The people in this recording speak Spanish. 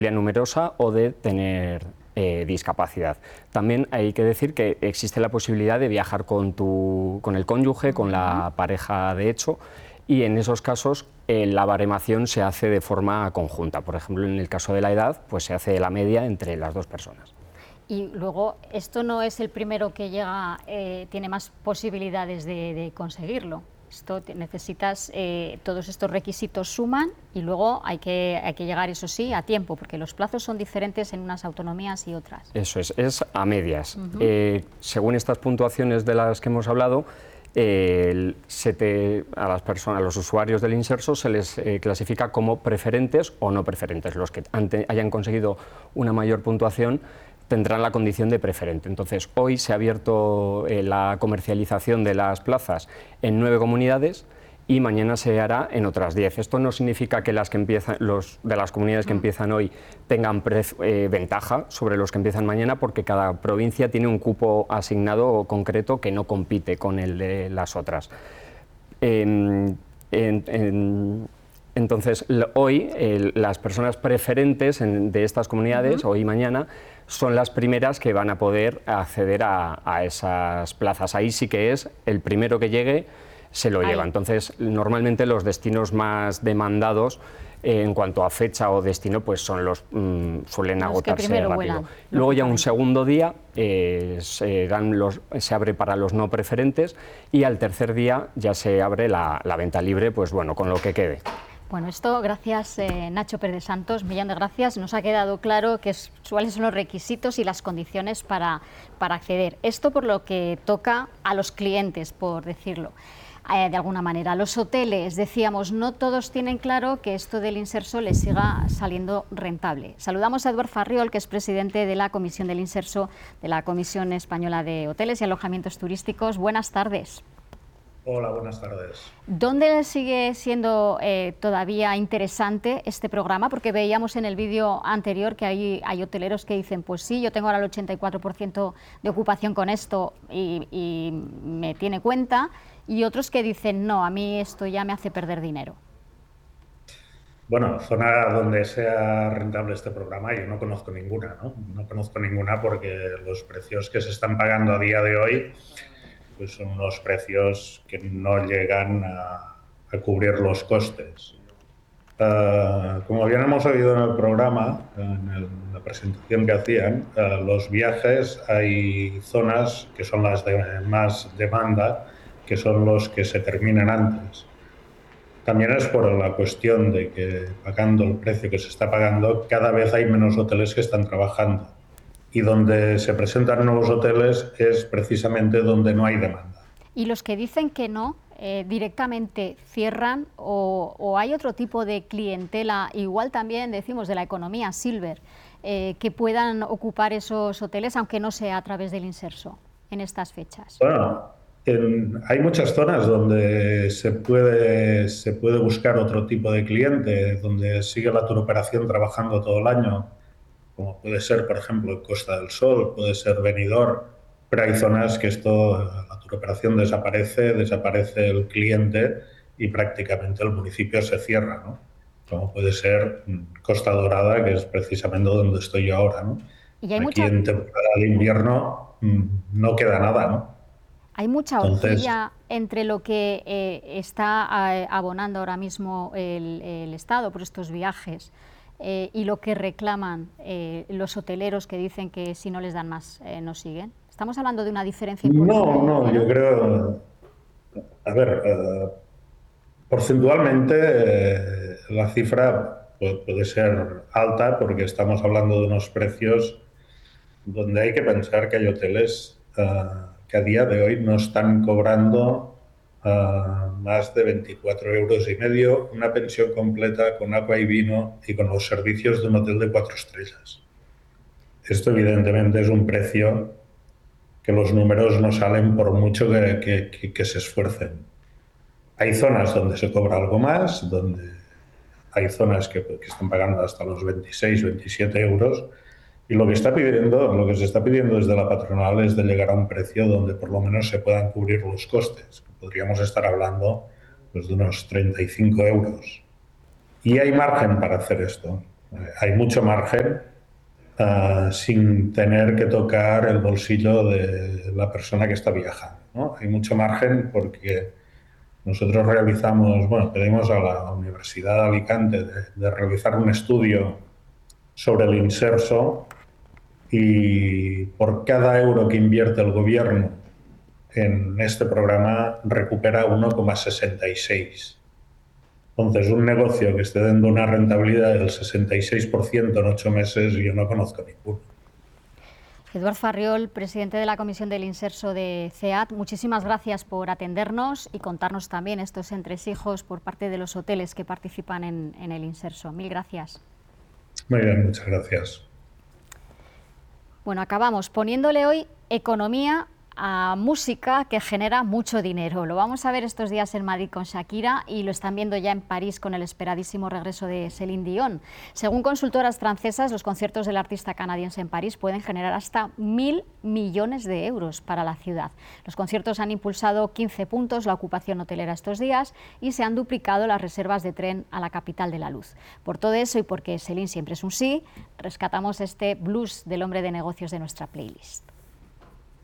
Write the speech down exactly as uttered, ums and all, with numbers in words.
numerosa o de tener eh, discapacidad. También hay que decir que existe la posibilidad de viajar con, tu, con el cónyuge, con la pareja de hecho, y en esos casos eh, la baremación se hace de forma conjunta. Por ejemplo, en el caso de la edad, pues se hace la media entre las dos personas. Y luego, esto no es el primero que llega, eh, tiene más posibilidades de, de conseguirlo. Esto te, necesitas, eh, todos estos requisitos suman y luego hay que, hay que llegar, eso sí, a tiempo, porque los plazos son diferentes en unas autonomías y otras. Eso es, es a medias. Uh-huh. eh, según estas puntuaciones de las que hemos hablado, eh, se te, a las personas, a los usuarios del Inserso se les eh, clasifica como preferentes o no preferentes. Los que ante, hayan conseguido una mayor puntuación tendrán la condición de preferente. Entonces, hoy se ha abierto eh, la comercialización de las plazas en nueve comunidades y mañana se hará en otras diez. Esto no significa que las que empiezan, los de las comunidades que empiezan hoy tengan pre, eh, ventaja sobre los que empiezan mañana, porque cada provincia tiene un cupo asignado concreto que no compite con el de las otras. En, en, en, entonces, hoy eh, las personas preferentes en, de estas comunidades, uh-huh. hoy y mañana, son las primeras que van a poder acceder a, a esas plazas. Ahí sí que es el primero que llegue se lo Ahí. lleva. Entonces, normalmente los destinos más demandados eh, en cuanto a fecha o destino, pues son los mmm, suelen los agotarse rápido. Vuelan, Luego ya un segundo día eh, se, dan los, se abre para los no preferentes y al tercer día ya se abre la, la venta libre, pues bueno, con lo que quede. Bueno, esto, gracias eh, Nacho Pérez Santos, millón de gracias. Nos ha quedado claro que es, cuáles son los requisitos y las condiciones para, para acceder. Esto por lo que toca a los clientes, por decirlo eh, de alguna manera. Los hoteles, decíamos, no todos tienen claro que esto del Inserso les siga saliendo rentable. Saludamos a Eduard Farriol, que es presidente de la Comisión del Inserso, de la Comisión Española de Hoteles y Alojamientos Turísticos. Buenas tardes. Hola, buenas tardes. ¿Dónde sigue siendo eh, todavía interesante este programa? Porque veíamos en el vídeo anterior que hay, hay hoteleros que dicen, pues sí, yo tengo ahora el ochenta y cuatro por ciento de ocupación con esto y, y me tiene cuenta, y otros que dicen, no, a mí esto ya me hace perder dinero. Bueno, zona donde sea rentable este programa, yo no conozco ninguna, ¿no? No conozco ninguna porque los precios que se están pagando a día de hoy pues son unos precios que no llegan a, a cubrir los costes. Uh, como bien hemos oído en el programa, en, el, en la presentación que hacían, uh, los viajes, hay zonas que son las de más demanda, que son los que se terminan antes. También es por la cuestión de que, pagando el precio que se está pagando, cada vez hay menos hoteles que están trabajando. Y donde se presentan nuevos hoteles es precisamente donde no hay demanda. ¿Y los que dicen que no, eh, directamente cierran o, o hay otro tipo de clientela, igual también decimos de la economía silver, eh, que puedan ocupar esos hoteles, aunque no sea a través del Inserso, en estas fechas? Bueno, en, hay muchas zonas donde se puede, se puede buscar otro tipo de cliente, donde sigue la turoperación trabajando todo el año, como puede ser, por ejemplo, Costa del Sol, puede ser Benidorm, pero hay zonas que esto, la turoperación desaparece, desaparece el cliente y prácticamente el municipio se cierra, ¿no? Como puede ser Costa Dorada, que es precisamente donde estoy yo ahora, ¿no? Y hay Aquí mucha... en temporada de invierno no queda nada, ¿no? Hay mucha Entonces... horquilla entre lo que eh, está abonando ahora mismo el, el Estado por estos viajes Eh, y lo que reclaman eh, los hoteleros que dicen que si no les dan más eh, no siguen. ¿Estamos hablando de una diferencia importante? No, no, yo creo... A ver, eh, porcentualmente eh, la cifra puede, puede ser alta porque estamos hablando de unos precios donde hay que pensar que hay hoteles eh, que a día de hoy no están cobrando Uh, más de veinticuatro euros y medio, una pensión completa con agua y vino y con los servicios de un hotel de cuatro estrellas. Esto evidentemente es un precio que los números no salen por mucho que, que, que, que se esfuercen. Hay zonas donde se cobra algo más, donde hay zonas que, que están pagando hasta los veintiséis, veintisiete euros, y lo que está pidiendo, lo que se está pidiendo desde la patronal es de llegar a un precio donde por lo menos se puedan cubrir los costes. Podríamos estar hablando pues, de unos treinta y cinco euros. Y hay margen para hacer esto. hay mucho margen uh, sin tener que tocar el bolsillo de la persona que está viajando, ¿no? Hay mucho margen porque nosotros realizamos, bueno, pedimos a la Universidad de Alicante de, de realizar un estudio sobre el inserso, y por cada euro que invierte el gobierno en este programa recupera uno coma sesenta y seis. Entonces, un negocio que esté dando una rentabilidad del sesenta y seis por ciento en ocho meses, yo no conozco ninguno. Eduard Farriol, presidente de la Comisión del Inserso de C E A T, muchísimas gracias por atendernos y contarnos también estos entresijos por parte de los hoteles que participan en, en el Inserso. Mil gracias. Muy bien, muchas gracias. Bueno, acabamos poniéndole hoy economía a música que genera mucho dinero. Lo vamos a ver estos días en Madrid con Shakira y lo están viendo ya en París con el esperadísimo regreso de Céline Dion. Según consultoras francesas, los conciertos del artista canadiense en París pueden generar hasta mil millones de euros para la ciudad. Los conciertos han impulsado quince puntos la ocupación hotelera estos días y se han duplicado las reservas de tren a la capital de la luz. Por todo eso y porque Céline siempre es un sí, rescatamos este blues del hombre de negocios de nuestra playlist.